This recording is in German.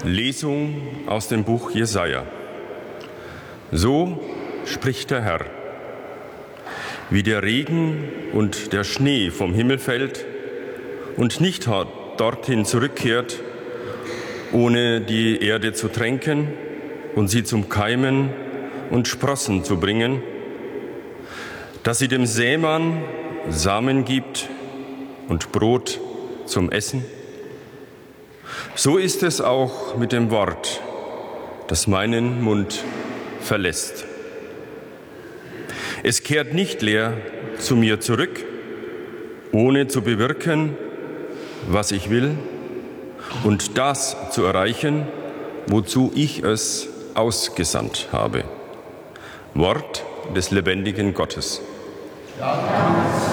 Lesung aus dem Buch Jesaja. So spricht der Herr: Wie der Regen und der Schnee vom Himmel fällt und nicht dorthin zurückkehrt, ohne die Erde zu tränken und sie zum Keimen und Sprossen zu bringen, dass sie dem Sämann Samen gibt und Brot zum Essen. So ist es auch mit dem Wort, das meinen Mund verlässt. Es kehrt nicht leer zu mir zurück, ohne zu bewirken, was ich will und das zu erreichen, wozu ich es ausgesandt habe. Wort des lebendigen Gottes. Ja.